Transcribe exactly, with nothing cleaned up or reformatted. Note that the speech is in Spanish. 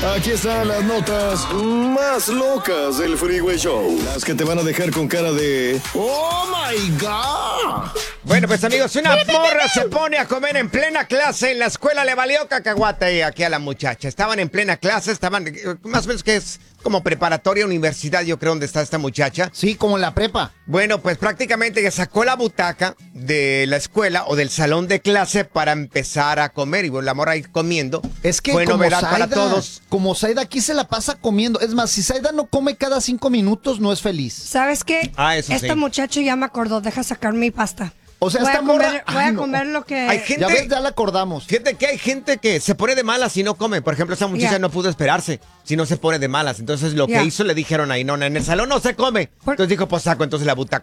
Aquí están las notas más locas del Freeway Show. Las que te van a dejar con cara de ¡Oh, my God! Bueno, pues amigos, una morra se pone a comer en plena clase en la escuela, le valió cacahuate aquí a la muchacha. Estaban en plena clase, estaban más o menos que es como preparatoria, universidad, yo creo, donde está esta muchacha. Sí, como en la prepa. Bueno, pues prácticamente ya sacó la butaca de la escuela o del salón de clase para empezar a comer. Y bueno, la morra ahí comiendo. Es que fue como novedad Zaida, para todos. como Zaida aquí se la pasa comiendo. Es más, si Zaida no come cada cinco minutos, no es feliz. ¿Sabes qué? Ah, eso Este sí. muchacho ya me acordó, deja sacar mi pasta. O sea, voy esta a comer, morra... Voy Ay, a no. comer lo que... Hay gente, Ya ves, ya la acordamos. Fíjate que hay gente que se pone de malas y no come. Por ejemplo, esa muchacha Ya. no pudo esperarse si no se pone de malas. Entonces lo Ya. que hizo le dijeron ahí, no, en el salón no se come. Por- Entonces dijo, pues saco entonces la butaca